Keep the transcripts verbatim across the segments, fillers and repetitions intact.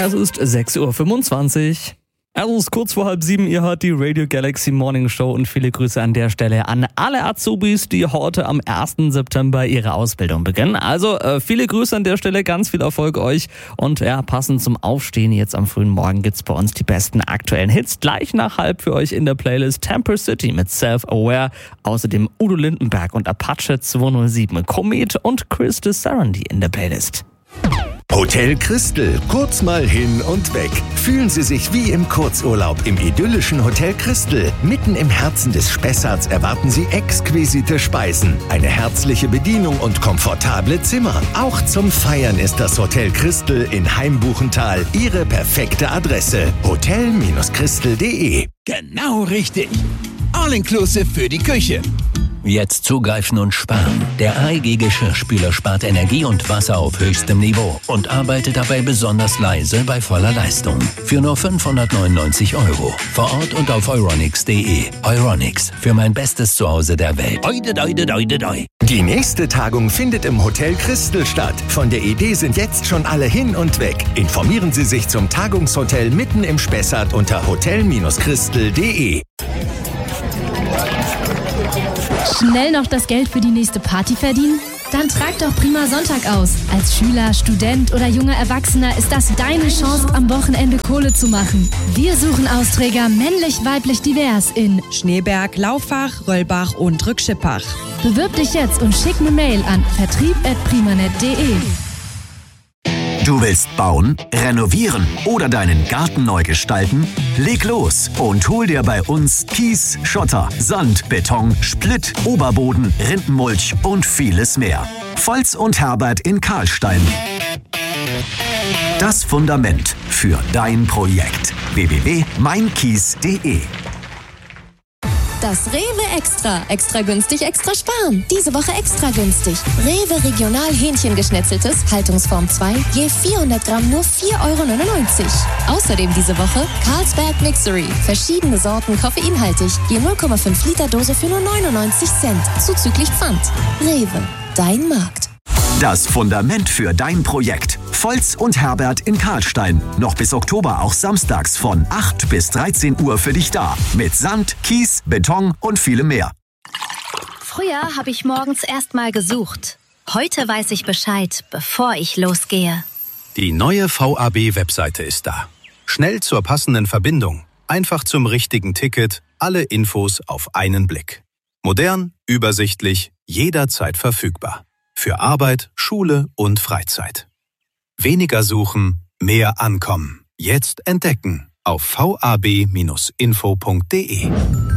Es ist sechs Uhr fünfundzwanzig. Es ist kurz vor halb sieben, ihr hört die Radio Galaxy Morning Show und viele Grüße an der Stelle an alle Azubis, die heute am ersten September ihre Ausbildung beginnen. Also äh, viele Grüße an der Stelle, ganz viel Erfolg euch und ja, passend zum Aufstehen jetzt am frühen Morgen gibt's bei uns die besten aktuellen Hits. Gleich nach halb für euch in der Playlist Temper City mit Self-Aware, außerdem Udo Lindenberg und Apache zweihundertsieben, Komet und Chris de Sarandi in der Playlist. Hotel Christel, kurz mal hin und weg. Fühlen Sie sich wie im Kurzurlaub im idyllischen Hotel Christel. Mitten im Herzen des Spessarts erwarten Sie exquisite Speisen, eine herzliche Bedienung und komfortable Zimmer. Auch zum Feiern ist das Hotel Christel in Heimbuchental Ihre perfekte Adresse. hotel Christel punkt de. Genau richtig. All-inclusive für die Küche. Jetzt zugreifen und sparen. Der A E G Geschirrspüler spart Energie und Wasser auf höchstem Niveau und arbeitet dabei besonders leise bei voller Leistung. Für nur fünfhundertneunundneunzig Euro. Vor Ort und auf euronics punkt de. Euronics, für mein bestes Zuhause der Welt. Oide, oide, oide, oide. Die nächste Tagung findet im Hotel Christel statt. Von der Idee sind jetzt schon alle hin und weg. Informieren Sie sich zum Tagungshotel mitten im Spessart unter hotel Christel punkt de. Schnell noch das Geld für die nächste Party verdienen? Dann trag doch Prima Sonntag aus. Als Schüler, Student oder junger Erwachsener ist das deine Chance, am Wochenende Kohle zu machen. Wir suchen Austräger männlich, weiblich, divers in Schneeberg, Lauffach, Röllbach und Rückschippach. Bewirb dich jetzt und schick eine Mail an vertrieb at primanet punkt de. Du willst bauen, renovieren oder deinen Garten neu gestalten? Leg los und hol dir bei uns Kies, Schotter, Sand, Beton, Splitt, Oberboden, Rindenmulch und vieles mehr. Volz und Herbert in Karlstein. Das Fundament für dein Projekt. w w w punkt mein kies punkt de. Das Rewe Extra. Extra günstig, extra sparen. Diese Woche extra günstig. Rewe Regional Hähnchengeschnetzeltes, Haltungsform zwei, je vierhundert Gramm nur vier Euro neunundneunzig. Außerdem diese Woche Carlsberg Mixery. Verschiedene Sorten koffeinhaltig, je null Komma fünf Liter Dose für nur neunundneunzig Cent. Zuzüglich Pfand. Rewe. Dein Markt. Das Fundament für dein Projekt. Volz und Herbert in Karlstein. Noch bis Oktober auch samstags von acht bis dreizehn Uhr für dich da. Mit Sand, Kies, Beton und vielem mehr. Früher habe ich morgens erst mal gesucht. Heute weiß ich Bescheid, bevor ich losgehe. Die neue V A B-Webseite ist da. Schnell zur passenden Verbindung. Einfach zum richtigen Ticket. Alle Infos auf einen Blick. Modern, übersichtlich, jederzeit verfügbar. Für Arbeit, Schule und Freizeit. Weniger suchen, mehr ankommen. Jetzt entdecken auf v a b Bindestrich info punkt de.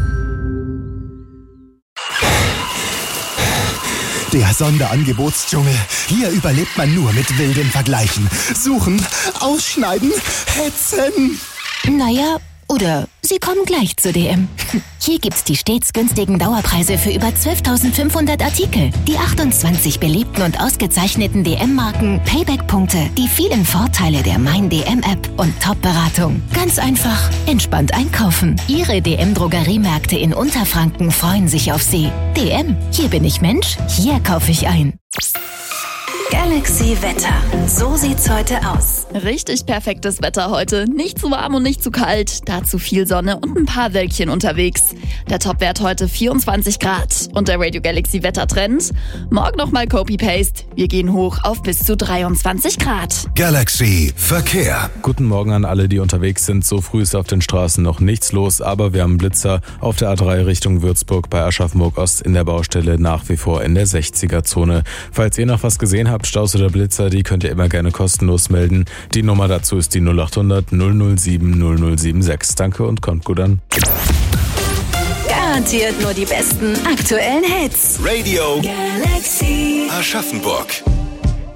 Der Sonderangebotsdschungel. Hier überlebt man nur mit wilden Vergleichen. Suchen, ausschneiden, hetzen. Naja, oder Sie kommen gleich zu D M. Hier gibt's die stets günstigen Dauerpreise für über zwölftausendfünfhundert Artikel, die achtundzwanzig beliebten und ausgezeichneten D M-Marken, Payback-Punkte, die vielen Vorteile der Mein D M-App und Top-Beratung. Ganz einfach, entspannt einkaufen. Ihre D M-Drogeriemärkte in Unterfranken freuen sich auf Sie. D M, hier bin ich Mensch, hier kaufe ich ein. Galaxy Wetter. So sieht's heute aus. Richtig perfektes Wetter heute. Nicht zu warm und nicht zu kalt. Dazu viel Sonne und ein paar Wölkchen unterwegs. Der Topwert heute vierundzwanzig Grad. Und der Radio Galaxy Wettertrend? Morgen nochmal Copy-Paste. Wir gehen hoch auf bis zu dreiundzwanzig Grad. Galaxy Verkehr. Guten Morgen an alle, die unterwegs sind. So früh ist auf den Straßen noch nichts los, aber wir haben Blitzer auf der A drei Richtung Würzburg bei Aschaffenburg-Ost in der Baustelle nach wie vor in der sechziger-Zone. Falls ihr noch was gesehen habt, Staus oder Blitzer, die könnt ihr immer gerne kostenlos melden. Die Nummer dazu ist die null acht hundert null null sieben null null sieben sechs. Danke und kommt gut an. Garantiert nur die besten aktuellen Hits. Radio Galaxy Aschaffenburg.